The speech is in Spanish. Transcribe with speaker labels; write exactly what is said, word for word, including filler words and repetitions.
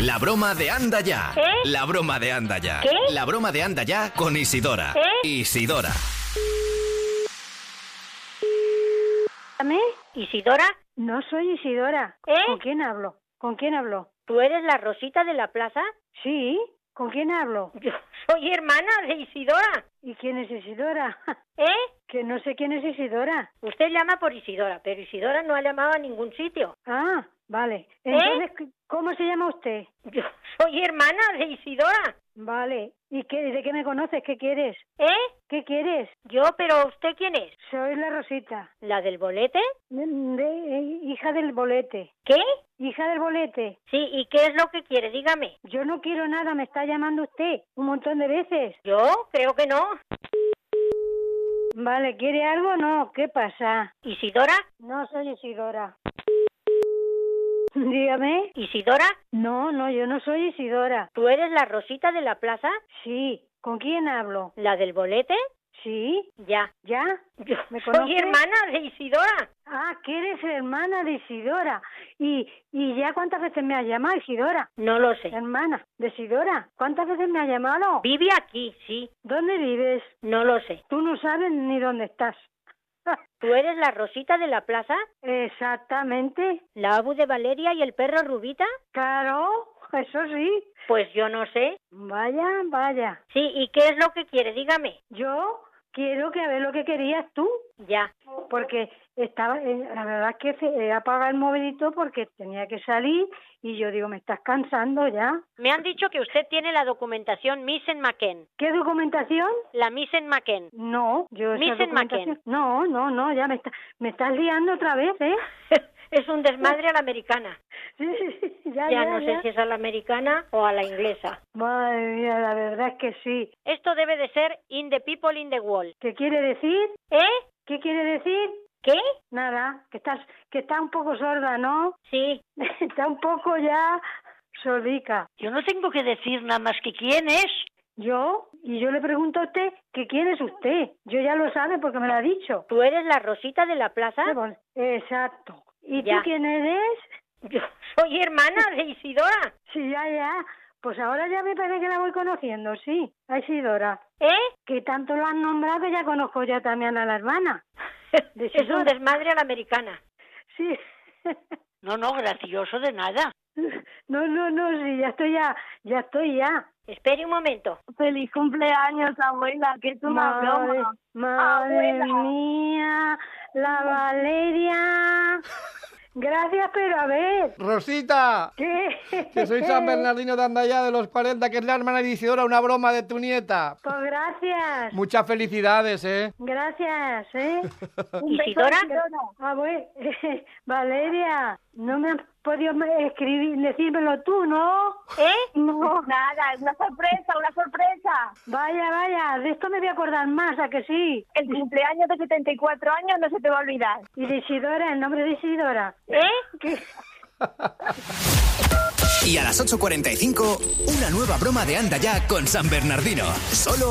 Speaker 1: La broma de Anda Ya.
Speaker 2: ¿Eh?
Speaker 1: La broma de Anda Ya.
Speaker 2: ¿Qué?
Speaker 1: La broma de Anda Ya con Isidora.
Speaker 2: ¿Eh?
Speaker 1: Isidora.
Speaker 2: ¿Dame? ¿Isidora?
Speaker 3: No soy Isidora.
Speaker 2: ¿Eh?
Speaker 3: ¿Con quién hablo? ¿Con quién hablo?
Speaker 2: ¿Tú eres la Rosita de la plaza?
Speaker 3: Sí. ¿Con quién hablo?
Speaker 2: Yo soy hermana de Isidora.
Speaker 3: ¿Y quién es Isidora?
Speaker 2: ¿Eh?
Speaker 3: Que no sé quién es Isidora.
Speaker 2: Usted llama por Isidora, pero Isidora no ha llamado a ningún sitio.
Speaker 3: Ah, vale. Entonces, ¿cómo se llama usted?
Speaker 2: Yo soy hermana de Isidora.
Speaker 3: Vale. ¿Y qué, de qué me conoces? ¿Qué quieres?
Speaker 2: ¿Eh?
Speaker 3: ¿Qué quieres?
Speaker 2: Yo, pero ¿usted quién es?
Speaker 3: Soy la Rosita.
Speaker 2: ¿La del bolete?
Speaker 3: De, de- hija del bolete.
Speaker 2: ¿Qué?
Speaker 3: Hija del bolete.
Speaker 2: Sí, ¿y qué es lo que quiere? Dígame.
Speaker 3: Yo no quiero nada, me está llamando usted un montón de veces.
Speaker 2: ¿Yo? Creo que no.
Speaker 3: Vale, ¿quiere algo? No, ¿qué pasa?
Speaker 2: ¿Isidora?
Speaker 3: No soy Isidora. Dígame.
Speaker 2: ¿Isidora?
Speaker 3: No, no, yo no soy Isidora.
Speaker 2: ¿Tú eres la Rosita de la plaza?
Speaker 3: Sí. ¿Con quién hablo?
Speaker 2: ¿La del bolete?
Speaker 3: Sí.
Speaker 2: Ya.
Speaker 3: ¿Ya?
Speaker 2: Yo
Speaker 3: ¿Me
Speaker 2: soy
Speaker 3: conoces?
Speaker 2: hermana de Isidora.
Speaker 3: Ah, que eres hermana de Isidora. ¿Y, y ya cuántas veces me has llamado, Isidora?
Speaker 2: No lo sé.
Speaker 3: Hermana de Isidora. ¿Cuántas veces me has llamado?
Speaker 2: Vive aquí, sí.
Speaker 3: ¿Dónde vives?
Speaker 2: No lo sé.
Speaker 3: Tú no sabes ni dónde estás.
Speaker 2: ¿Tú eres la Rosita de la plaza?
Speaker 3: Exactamente.
Speaker 2: ¿La Abu de Valeria y el perro Rubita?
Speaker 3: Claro, eso sí.
Speaker 2: Pues yo no sé.
Speaker 3: Vaya, vaya.
Speaker 2: Sí, ¿y qué es lo que quiere? Dígame.
Speaker 3: Yo quiero que a ver lo que querías tú.
Speaker 2: Ya.
Speaker 3: Porque estaba, eh, la verdad es que se- he apagado el movilito porque tenía que salir y yo digo, me estás cansando ya.
Speaker 2: Me han dicho que usted tiene la documentación Missen McKen.
Speaker 3: ¿Qué documentación?
Speaker 2: La Missen McKen.
Speaker 3: No, yo esa
Speaker 2: Missen
Speaker 3: documentación-
Speaker 2: McKen.
Speaker 3: No, no, no, ya me, está, me estás liando otra vez, ¿eh?
Speaker 2: Es un desmadre a la americana.
Speaker 3: Sí, sí, ya,
Speaker 2: Ya
Speaker 3: ya,
Speaker 2: no sé
Speaker 3: ya.
Speaker 2: si es a la americana o a la inglesa.
Speaker 3: Madre mía, la verdad es que sí.
Speaker 2: Esto debe de ser In the People in the Wall.
Speaker 3: ¿Qué quiere decir?
Speaker 2: ¿Eh?
Speaker 3: ¿Qué quiere decir?
Speaker 2: ¿Qué?
Speaker 3: Nada, que estás, que está un poco sorda, ¿no?
Speaker 2: Sí.
Speaker 3: Está un poco ya sordica.
Speaker 4: Yo no tengo que decir nada más que quién es.
Speaker 3: Yo, y yo le pregunto a usted que quién es usted. Yo ya lo sabe porque me lo ha dicho.
Speaker 2: ¿Tú eres la Rosita de la plaza?
Speaker 3: Exacto. ¿Y
Speaker 2: Ya.
Speaker 3: tú quién eres?
Speaker 2: Yo soy hermana de Isidora.
Speaker 3: Sí, ya, ya. Pues ahora ya me parece que la voy conociendo, sí. A Isidora.
Speaker 2: ¿Eh?
Speaker 3: Que tanto la han nombrado que ya conozco ya también a la hermana. De
Speaker 2: Es un
Speaker 3: Isidora.
Speaker 2: desmadre a la americana.
Speaker 3: Sí.
Speaker 4: No, no, gracioso de nada.
Speaker 3: No, no, no, sí, ya estoy ya, ya estoy ya.
Speaker 2: Espere un momento.
Speaker 5: Feliz cumpleaños, abuela, que es una
Speaker 3: Madre,
Speaker 5: broma.
Speaker 3: madre
Speaker 5: Abuela.
Speaker 3: mía, la Valeria. Gracias, pero a ver,
Speaker 6: Rosita,
Speaker 3: ¿qué?
Speaker 6: que soy San Bernardino de Andaya de los cuarenta, que es la hermana de Isidora, una broma de tu nieta.
Speaker 3: Pues gracias,
Speaker 6: Muchas felicidades, ¿eh?
Speaker 3: gracias, ¿eh?
Speaker 5: Un beso,
Speaker 2: ¿Isidora?
Speaker 5: Isidora.
Speaker 3: Ah, bueno, Valeria, no me has podido escribir, decírmelo tú, ¿no?
Speaker 2: ¿Eh?
Speaker 5: No, nada, es una sorpresa, una sorpresa.
Speaker 3: Vaya, vaya, de esto me voy a acordar más, ¿a que sí?
Speaker 5: El cumpleaños de setenta y cuatro años no se te va a olvidar.
Speaker 3: Y de Isidora, el nombre de Isidora.
Speaker 2: ¿Eh?
Speaker 3: ¿Qué?
Speaker 1: Y a las ocho cuarenta y cinco, una nueva broma de Anda Ya con San Bernardino. Solo